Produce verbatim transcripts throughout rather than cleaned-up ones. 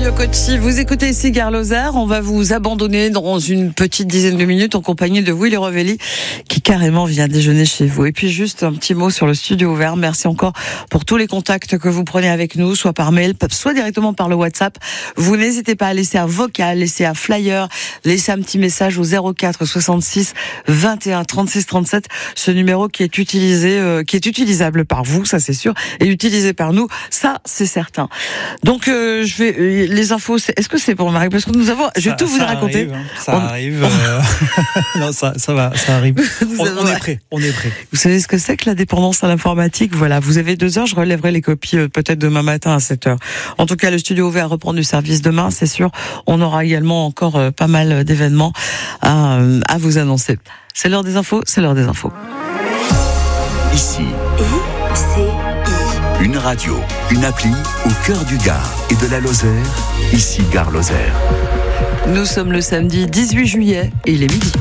Le Coachy, vous écoutez ici Gare Lozère. On va vous abandonner dans une petite dizaine de minutes en compagnie de Willy Revelli qui carrément vient déjeuner chez vous. Et puis juste un petit mot sur le studio ouvert. Merci encore pour tous les contacts que vous prenez avec nous, soit par mail, soit directement par le WhatsApp. Vous n'hésitez pas à laisser un vocal, laisser un flyer, laisser un petit message au zéro quatre soixante-six vingt et un trente-six trente-sept. Ce numéro qui est utilisé, euh, qui est utilisable par vous, ça c'est sûr, et utilisé par nous, ça c'est certain. Donc euh, je vais euh, les infos. C'est, est-ce que c'est pour Marie? Parce que nous avons, je vais ça, tout vous raconter. Arrive, hein. Ça on... arrive. Euh... non, ça, ça va, ça arrive. On, on est prêt. On est prêt. Vous savez ce que c'est que la dépendance à l'informatique? Voilà, vous avez deux heures. Je relèverai les copies euh, peut-être demain matin à sept heures. En tout cas, le studio ouvert reprend du service demain, c'est sûr. On aura également encore euh, pas mal d'événements à, euh, à vous annoncer. C'est l'heure des infos. C'est l'heure des infos. Ici. I C I. Une radio, une appli au cœur du Gard et de la Lozère. Ici Gare Lozère. Nous sommes le samedi dix-huit juillet et il est midi.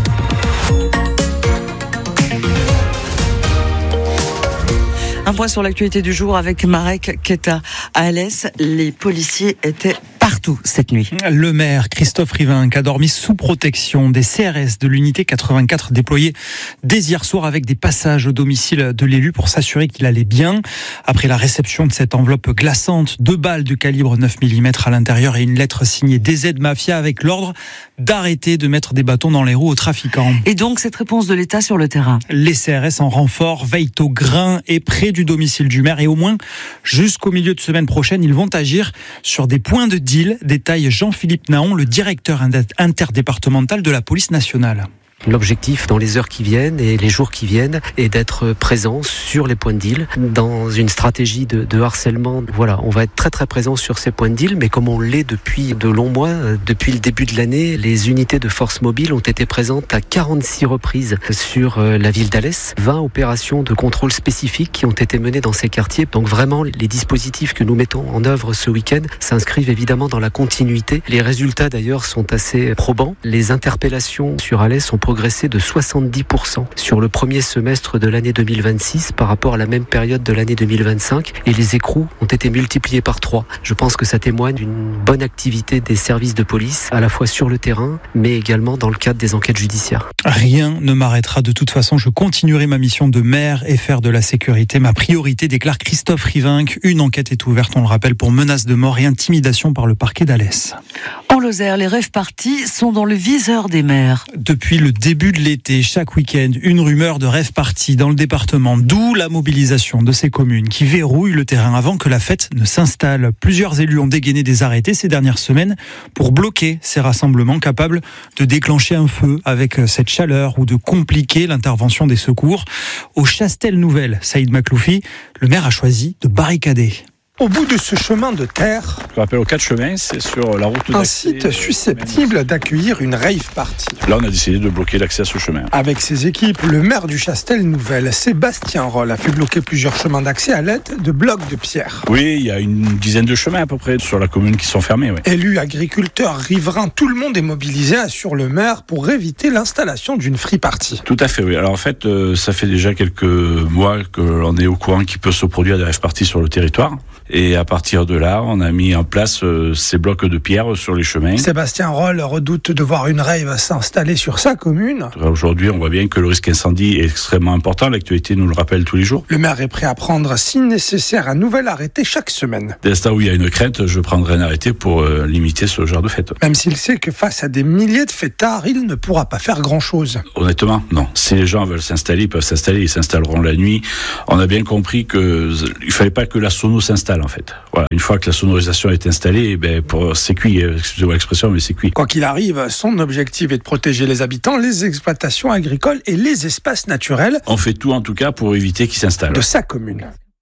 Un point sur l'actualité du jour avec Marek Keta. À Alès, les policiers étaient partout cette nuit. Le maire Christophe Rivinc a dormi sous protection des C R S de l'unité quatre-vingt-quatre déployés dès hier soir avec des passages au domicile de l'élu pour s'assurer qu'il allait bien. Après la réception de cette enveloppe glaçante, deux balles de calibre neuf millimètres à l'intérieur et une lettre signée D Z Mafia avec l'ordre d'arrêter de mettre des bâtons dans les roues aux trafiquants. Et donc cette réponse de l'État sur le terrain. Les C R S en renfort veillent au grain et près du domicile du maire et au moins jusqu'au milieu de semaine prochaine, ils vont agir sur des points de deal. Détaille Jean-Philippe Naon, le directeur interdépartemental de la police nationale. L'objectif dans les heures qui viennent et les jours qui viennent est d'être présent sur les points de deal dans une stratégie de, de harcèlement. Voilà, on va être très très présent sur ces points de deal, mais comme on l'est depuis de longs mois, depuis le début de l'année, les unités de force mobile ont été présentes à quarante-six reprises sur la ville d'Alès. vingt opérations de contrôle spécifiques qui ont été menées dans ces quartiers. Donc vraiment, les dispositifs que nous mettons en œuvre ce week-end s'inscrivent évidemment dans la continuité. Les résultats d'ailleurs sont assez probants. Les interpellations sur Alès ont progressé de soixante-dix pour cent sur le premier semestre de l'année deux mille vingt-six par rapport à la même période de l'année deux mille vingt-cinq et les écrous ont été multipliés par trois. Je pense que ça témoigne d'une bonne activité des services de police à la fois sur le terrain mais également dans le cadre des enquêtes judiciaires. Rien ne m'arrêtera de toute façon, je continuerai ma mission de maire et faire de la sécurité ma priorité, déclare Christophe Rivinc. Une enquête est ouverte, on le rappelle, pour menace de mort et intimidation par le parquet d'Alès. En Lozère, les rave-parties sont dans le viseur des maires. Depuis le début de l'été, chaque week-end, une rumeur de rave-party dans le département, d'où la mobilisation de ces communes qui verrouillent le terrain avant que la fête ne s'installe. Plusieurs élus ont dégainé des arrêtés ces dernières semaines pour bloquer ces rassemblements capables de déclencher un feu avec cette chaleur ou de compliquer l'intervention des secours. Au Chastel-Nouvelle, Saïd Makloufi, le maire a choisi de barricader. Au bout de ce chemin de terre, je rappelle aux quatre chemins, c'est sur la route d'accès. Un site susceptible d'accueillir une rave party. Là, on a décidé de bloquer l'accès à ce chemin. Avec ses équipes, le maire du Chastel-Nouvelle, Sébastien Roll, a fait bloquer plusieurs chemins d'accès à l'aide de blocs de pierre. Oui, il y a une dizaine de chemins à peu près sur la commune qui sont fermés. Oui. Élus, agriculteurs, riverains, tout le monde est mobilisé, assure le maire, pour éviter l'installation d'une free party. Tout à fait, oui. Alors en fait, euh, ça fait déjà quelques mois que l'on est au courant qu'il peut se produire des rave parties sur le territoire. Et à partir de là, on a mis en place euh, ces blocs de pierre sur les chemins. Sébastien Roll redoute de voir une rave s'installer sur sa commune. Aujourd'hui, on voit bien que le risque incendie est extrêmement important. L'actualité nous le rappelle tous les jours. Le maire est prêt à prendre, si nécessaire, un nouvel arrêté chaque semaine. Dès l'instant où il y a une crainte, je prendrai un arrêté pour euh, limiter ce genre de fête. Même s'il sait que face à des milliers de fêtards, il ne pourra pas faire grand-chose. Honnêtement, non. Si les gens veulent s'installer, ils peuvent s'installer. Ils s'installeront la nuit. On a bien compris qu'il ne fallait pas que la sono s'installe. En fait. Voilà. Une fois que la sonorisation est installée, ben pour, c'est cuit, excusez-moi l'expression, mais c'est cuit. Quoi qu'il arrive, son objectif est de protéger les habitants, les exploitations agricoles et les espaces naturels. On fait tout en tout cas pour éviter qu'ils s'installent. De sa commune.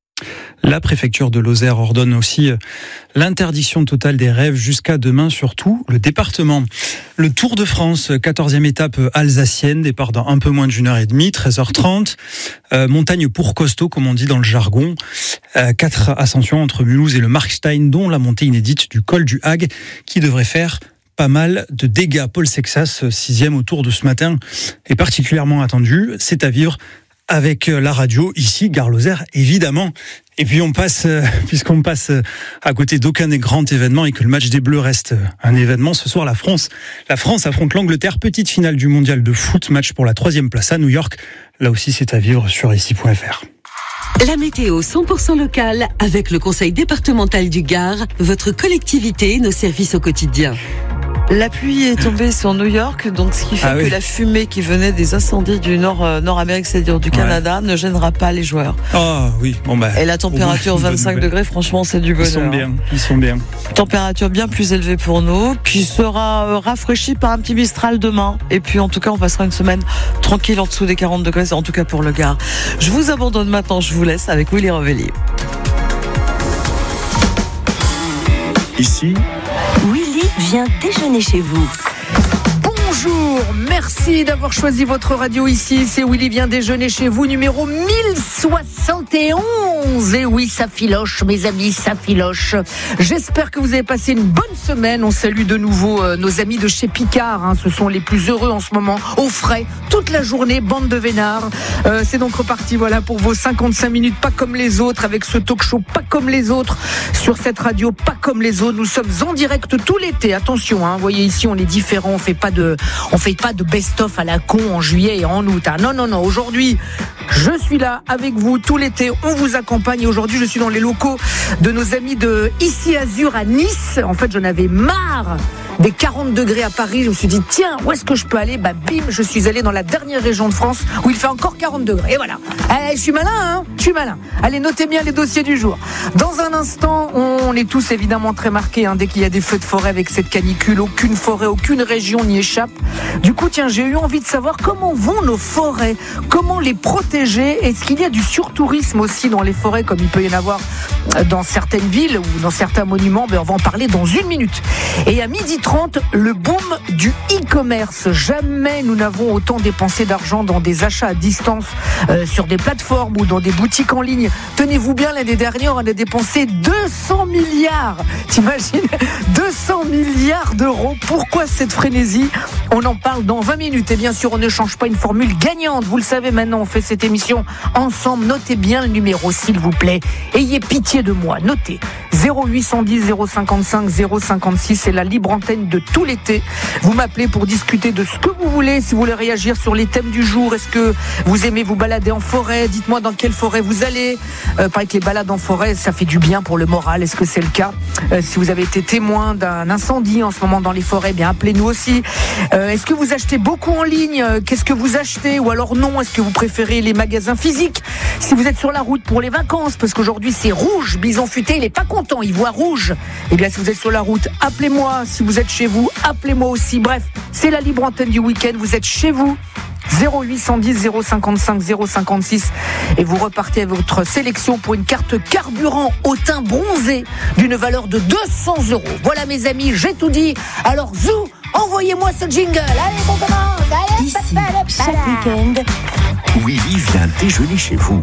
La préfecture de Lozère ordonne aussi l'interdiction totale des raves jusqu'à demain sur tout le département. Le Tour de France, quatorzième étape alsacienne, départ dans un peu moins d'une heure et demie, treize heures trente. Euh, montagne pour costaud, comme on dit dans le jargon. Euh, quatre ascensions entre Mulhouse et le Markstein, dont la montée inédite du col du Hag, qui devrait faire pas mal de dégâts. Paul Sexas, sixième au Tour de ce matin, est particulièrement attendu. C'est à vivre avec la radio, ici, Gare Lozère, évidemment. Et puis on passe, euh, puisqu'on passe euh, à côté d'aucun grand événement et que le match des Bleus reste euh, un événement, ce soir la France, la France affronte l'Angleterre, petite finale du mondial de foot, match pour la troisième place à New York. Là aussi c'est à vivre sur ici point f r. La météo cent pour cent locale avec le conseil départemental du Gard, votre collectivité, nos services au quotidien. La pluie est tombée sur New York, donc ce qui fait ah que oui. la fumée qui venait des incendies du Nord, euh, Nord-Amérique, c'est-à-dire du Canada, ouais. ne gênera pas les joueurs. Ah oui, bon bah. Et la température vingt-cinq degrés, franchement, c'est du bonheur. Ils sont bien, ils sont bien. Température bien plus élevée pour nous, qui sera euh, rafraîchie par un petit Mistral demain. Et puis en tout cas, on passera une semaine tranquille en dessous des quarante degrés, en tout cas pour le Gard. Je vous abandonne maintenant, je vous laisse avec Willy Revelli. Ici, Willy vient déjeuner chez vous. Bonjour, merci d'avoir choisi votre radio ici. C'est Willy vient déjeuner chez vous, numéro mille soixante et onze. Et oui, ça filoche, mes amis, ça filoche. J'espère que vous avez passé une bonne semaine. On salue de nouveau euh, nos amis de chez Picard. Hein. Ce sont les plus heureux en ce moment, au frais, toute la journée, bande de vénards. Euh, c'est donc reparti, voilà, pour vos cinquante-cinq minutes, pas comme les autres, avec ce talk show pas comme les autres, sur cette radio pas comme les autres. Nous sommes en direct tout l'été. Attention, hein, vous voyez ici, on est différents, on fait pas de On fait pas de best-of à la con en juillet et en août. Hein. Non, non, non. Aujourd'hui, je suis là avec vous tout l'été. On vous accompagne. Et aujourd'hui, je suis dans les locaux de nos amis de Ici Azur à Nice. En fait, j'en avais marre des quarante degrés à Paris. Je me suis dit, tiens, où est-ce que je peux aller ? Bah, bim, je suis allé dans la dernière région de France où il fait encore quarante degrés. Et voilà. Allez, je suis malin, hein ? Je suis malin. Allez, notez bien les dossiers du jour. Dans un instant, on est tous évidemment très marqués, hein, dès qu'il y a des feux de forêt avec cette canicule. Aucune forêt, aucune région n'y échappe. Du coup, tiens, j'ai eu envie de savoir comment vont nos forêts, comment les protéger. Est-ce qu'il y a du surtourisme aussi dans les forêts, comme il peut y en avoir dans certaines villes ou dans certains monuments ? Ben, on va en parler dans une minute. Et à midi trente, le boom du e-commerce. Jamais nous n'avons autant dépensé d'argent dans des achats à distance euh, sur des plateformes ou dans des boutiques en ligne. Tenez-vous bien, l'année dernière, on a dépensé deux cents milliards. T'imagines ? deux cents milliards d'euros. Pourquoi cette frénésie ? On en parle dans vingt minutes. Et bien sûr, on ne change pas une formule gagnante. Vous le savez maintenant, on fait cette émission ensemble. Notez bien le numéro, s'il vous plaît. Ayez pitié de moi. Notez. zéro huit cent dix zéro cinquante-cinq zéro cinquante-six, c'est la libre antenne de tout l'été. Vous m'appelez pour discuter de ce que vous voulez, si vous voulez réagir sur les thèmes du jour. Est-ce que vous aimez vous balader en forêt ? Dites-moi dans quelle forêt vous allez. Euh, pareil que les balades en forêt, ça fait du bien pour le moral. Est-ce que c'est le cas ? euh, Si vous avez été témoin d'un incendie en ce moment dans les forêts, bien appelez-nous aussi. Euh, est-ce que vous achetez beaucoup en ligne ? Qu'est-ce que vous achetez ? Ou alors non, est-ce que vous préférez les magasins physiques ? Si vous êtes sur la route pour les vacances, parce qu'aujourd'hui c'est rouge, Bison Futé, il est pas content, il voit rouge. Eh bien, si vous êtes sur la route, appelez-moi. Si vous êtes chez vous, appelez-moi aussi. Bref, c'est la libre antenne du week-end. Vous êtes chez vous. zéro huit cent dix zéro cinquante-cinq zéro cinquante-six et vous repartez avec votre sélection pour une carte carburant au teint bronzé d'une valeur de deux cents euros. Voilà mes amis, j'ai tout dit. Alors zou, envoyez-moi ce jingle. Allez, on commence. Allez, Ici, chaque week-end, Willy vient déjeuner chez vous.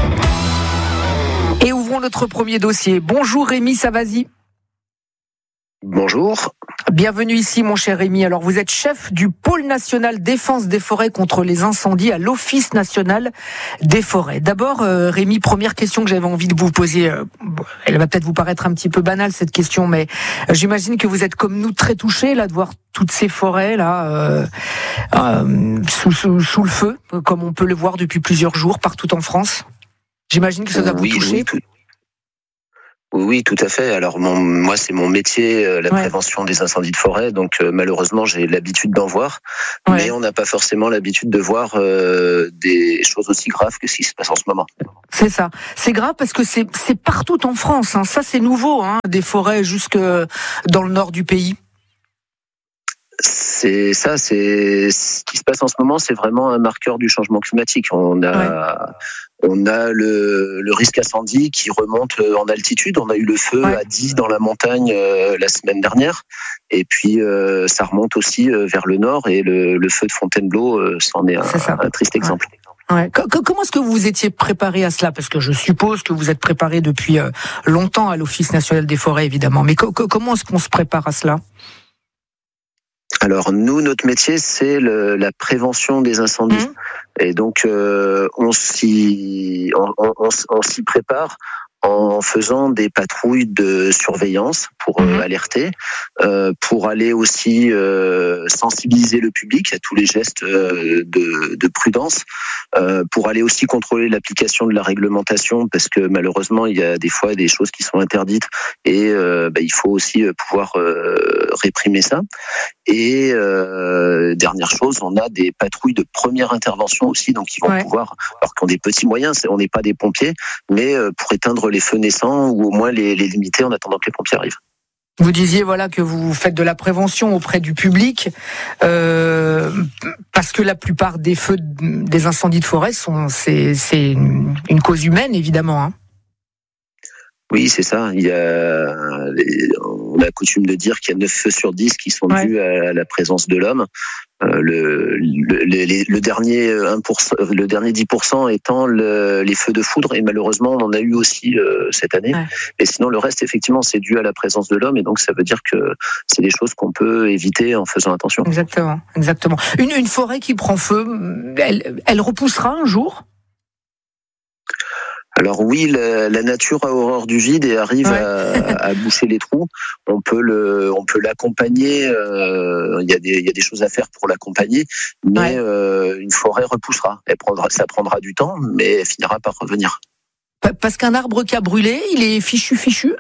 Et ouvrons notre premier dossier. Bonjour Rémi Savasi. Bonjour. Bienvenue ici mon cher Rémi. Alors vous êtes chef du pôle national défense des forêts contre les incendies à l'Office national des forêts. D'abord euh, Rémi, première question que j'avais envie de vous poser. Euh, elle va peut-être vous paraître un petit peu banale cette question, mais euh, j'imagine que vous êtes comme nous très touchés là de voir toutes ces forêts là euh, euh, sous, sous, sous le feu, comme on peut le voir depuis plusieurs jours partout en France. J'imagine que ça doit vous oui, toucher. Oui, tout... Oui, tout à fait. Alors mon, moi, c'est mon métier, euh, la ouais. prévention des incendies de forêt. Donc euh, malheureusement, j'ai l'habitude d'en voir, ouais. mais on n'a pas forcément l'habitude de voir euh, des choses aussi graves que ce qui se passe en ce moment. C'est ça. C'est grave parce que c'est, c'est partout en France. Hein. Ça, c'est nouveau, hein, des forêts jusque dans le nord du pays. C'est ça, c'est ce qui se passe en ce moment. C'est vraiment un marqueur du changement climatique. On a, ouais. on a le, le risque incendie qui remonte en altitude. On a eu le feu ouais. à dix dans la montagne euh, la semaine dernière, et puis euh, ça remonte aussi euh, vers le nord. Et le, le feu de Fontainebleau, euh, c'en est un, un triste exemple. Ouais. Ouais. Comment est-ce que vous étiez préparé à cela ? Parce que je suppose que vous êtes préparé depuis longtemps à l'Office national des forêts, évidemment. Mais co- comment est-ce qu'on se prépare à cela ? Alors nous, notre métier, c'est le, la prévention des incendies, mmh. et donc euh, on s'y, on, on, on, on s'y prépare en faisant des patrouilles de surveillance pour euh, alerter, euh, pour aller aussi euh, sensibiliser le public à tous les gestes euh, de, de prudence, euh, pour aller aussi contrôler l'application de la réglementation, parce que malheureusement il y a des fois des choses qui sont interdites et euh, bah, il faut aussi pouvoir euh, réprimer ça. Et euh, dernière chose, on a des patrouilles de première intervention aussi, donc ils vont ouais. pouvoir, alors qu'on a des petits moyens, on n'est pas des pompiers, mais euh, pour éteindre les feux naissants ou au moins les, les limiter en attendant que les pompiers arrivent. Vous disiez voilà que vous faites de la prévention auprès du public, euh, parce que la plupart des feux, des incendies de forêt sont, c'est, c'est une, une cause humaine évidemment. Hein. Oui, c'est ça. Il y a, on a coutume de dire qu'il y a neuf feux sur dix qui sont ouais. dus à la présence de l'homme. Euh, le, le, le, le dernier un pour cent, le dernier dix pour cent étant le, les feux de foudre, et malheureusement on en a eu aussi euh, cette année. Ouais. Et sinon le reste effectivement c'est dû à la présence de l'homme, et donc ça veut dire que c'est des choses qu'on peut éviter en faisant attention. Exactement, exactement. Une, une forêt qui prend feu, elle, elle repoussera un jour ? Alors oui, la, la nature a horreur du vide et arrive ouais. à, à boucher les trous. On peut le, on peut l'accompagner. Euh, il y a des, il y a des choses à faire pour l'accompagner, mais ouais. euh, une forêt repoussera. Elle prendra, ça prendra du temps, mais elle finira par revenir. Parce qu'un arbre qui a brûlé, il est fichu, fichu.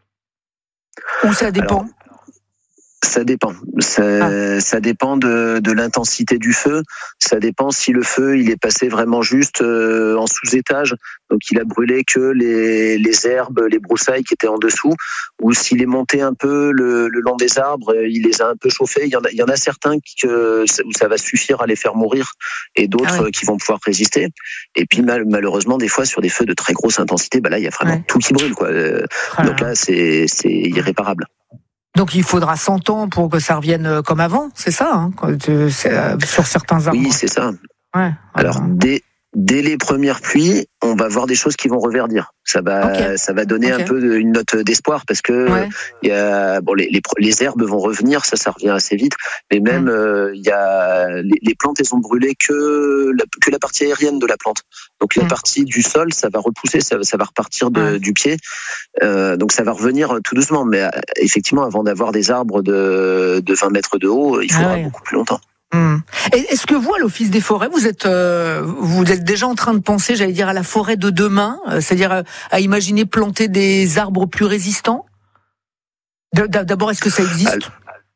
Ou ça dépend. Alors, ça dépend. Ça, ah. ça dépend de, de l'intensité du feu. Ça dépend si le feu il est passé vraiment juste euh, en sous-étage, donc il a brûlé que les, les herbes, les broussailles qui étaient en dessous, ou s'il est monté un peu le, le long des arbres, il les a un peu chauffés. Il y en a, il y en a certains qui, que, où ça va suffire à les faire mourir, et d'autres ah ouais. qui vont pouvoir résister. Et puis mal, malheureusement, des fois sur des feux de très grosse intensité, bah là il y a vraiment ouais. tout qui brûle, quoi. Ah donc là c'est, c'est irréparable. Donc il faudra cent ans pour que ça revienne comme avant, c'est ça, hein, sur certains arbres. Oui, c'est ça. Ouais. Alors, dès, dès les premières pluies, on va voir des choses qui vont reverdir. Ça va, okay. ça va donner okay. un peu de, une note d'espoir, parce que ouais. il y a, bon, les, les, les herbes vont revenir, ça, ça revient assez vite. Mais même, mmh. euh, il y a les, les plantes, elles ont brûlé que la, que la partie aérienne de la plante. Donc mmh. la partie du sol, ça va repousser, ça, ça va repartir de, ouais. du pied. Euh, donc ça va revenir tout doucement. Mais effectivement, avant d'avoir des arbres de, de vingt mètres de haut, il faudra ah ouais. beaucoup plus longtemps. Hum. Est-ce que vous, à l'Office des forêts, vous êtes, euh, vous êtes déjà en train de penser, j'allais dire, à la forêt de demain, euh, c'est-à-dire à, à imaginer planter des arbres plus résistants ? D'abord, est-ce que ça existe ?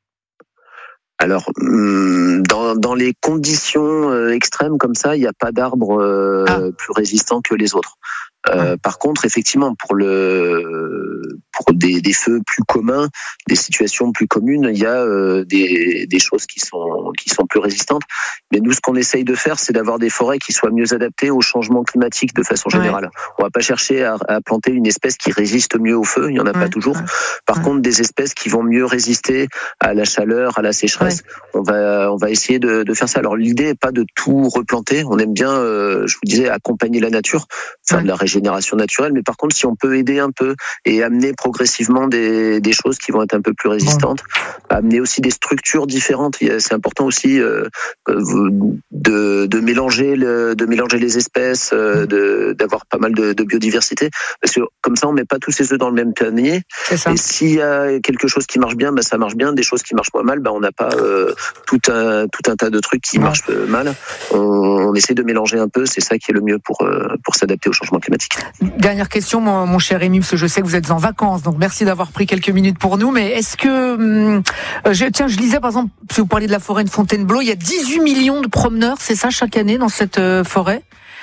Alors, dans, dans les conditions extrêmes comme ça, il n'y a pas d'arbres euh, ah. plus résistants que les autres. Euh, par contre, effectivement, pour le pour des, des feux plus communs, des situations plus communes, il y a euh, des, des choses qui sont qui sont plus résistantes. Mais nous, ce qu'on essaye de faire, c'est d'avoir des forêts qui soient mieux adaptées au changement climatique de façon générale. Ouais. On va pas chercher à, à planter une espèce qui résiste mieux au feu, il y en a ouais. pas toujours. Par ouais. contre, des espèces qui vont mieux résister à la chaleur, à la sécheresse, ouais. on va on va essayer de, de faire ça. Alors l'idée est pas de tout replanter. On aime bien, euh, je vous disais, accompagner la nature, faire ouais. de la génération naturelle, mais par contre si on peut aider un peu et amener progressivement des, des choses qui vont être un peu plus résistantes, bon. amener aussi des structures différentes, c'est important aussi euh, de, de mélanger le, de mélanger les espèces, euh, de, d'avoir pas mal de, de biodiversité, parce que comme ça on met pas tous ses œufs dans le même panier, et s'il y a quelque chose qui marche bien, bah, ça marche bien, des choses qui marchent pas mal, bah, on n'a pas euh, tout, un, tout un tas de trucs qui ouais. marchent mal, on, on essaie de mélanger un peu, c'est ça qui est le mieux pour, euh, pour s'adapter au changement climatique. Dernière question, mon, mon cher Rémi, parce que je sais que vous êtes en vacances, donc merci d'avoir pris quelques minutes pour nous. Mais est-ce que, hum, je, tiens, je lisais par exemple, si vous parliez de la forêt de Fontainebleau, il y a dix-huit millions de promeneurs, c'est ça, chaque année dans cette euh, forêt ?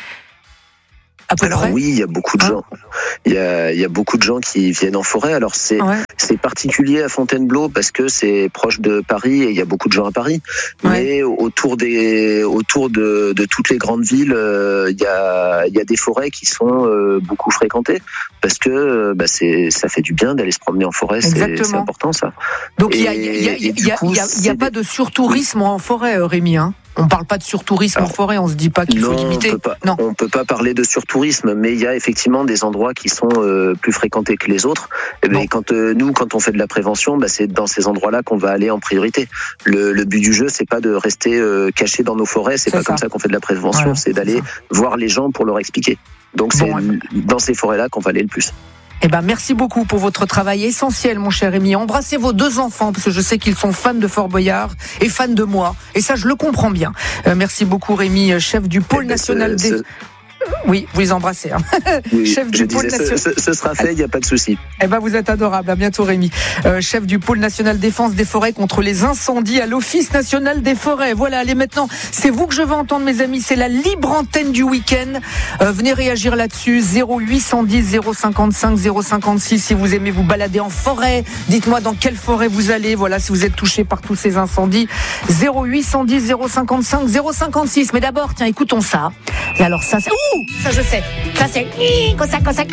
À peu Alors près. oui, il y a beaucoup de gens. Il y a, il y a beaucoup de gens qui viennent en forêt. Alors c'est, ouais. c'est particulier à Fontainebleau parce que c'est proche de Paris et il y a beaucoup de gens à Paris. Ouais. Mais autour des, autour de, de toutes les grandes villes, euh, il y a, il y a des forêts qui sont euh, beaucoup fréquentées parce que euh, bah c'est, ça fait du bien d'aller se promener en forêt. C'est, c'est important ça. Donc il y a, il y a, il y a, il y a, il y a, il y a pas de surtourisme en forêt, Rémi, hein. On parle pas de surtourisme Alors, en forêt, on se dit pas qu'il non, faut limiter. On peut pas, non, on peut pas parler de surtourisme, mais il y a effectivement des endroits qui sont euh, plus fréquentés que les autres. Et ben, quand euh, nous, quand on fait de la prévention, bah, c'est dans ces endroits-là qu'on va aller en priorité. Le, le but du jeu, c'est pas de rester euh, caché dans nos forêts, c'est, c'est pas ça. Comme ça qu'on fait de la prévention, voilà, c'est d'aller c'est voir les gens pour leur expliquer. Donc c'est bon, ouais. dans ces forêts-là qu'on va aller le plus. Eh ben, merci beaucoup pour votre travail essentiel, mon cher Rémi. Embrassez vos deux enfants, parce que je sais qu'ils sont fans de Fort Boyard et fans de moi. Et ça, je le comprends bien. Euh, merci beaucoup, Rémi, chef du pôle Eh ben, national c'est, des... c'est... Oui, vous les embrassez. Hein. Oui, chef du pôle disais, national. Ce, ce, ce sera fait, il n'y a pas de souci. Eh ben, vous êtes adorable. À bientôt, Rémi. Euh, chef du pôle national défense des forêts contre les incendies à l'Office national des forêts. Voilà, allez maintenant, c'est vous que je veux entendre, mes amis. C'est la libre antenne du week-end. Euh, venez réagir là-dessus. zéro huit cent dix zéro cinquante-cinq zéro cinquante-six. Si vous aimez vous balader en forêt, dites-moi dans quelle forêt vous allez. Voilà, si vous êtes touché par tous ces incendies. zéro huit cent dix zéro cinquante-cinq zéro cinquante-six. Mais d'abord, tiens, écoutons ça. Et alors ça, c'est... Ouh, ça je sais. Ça c'est comme ça, comme ça.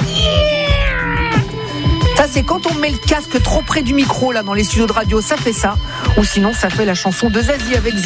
Ça c'est quand on met le casque trop près du micro là dans les studios de radio, ça fait ça. Ou sinon ça fait la chanson de Zazie avec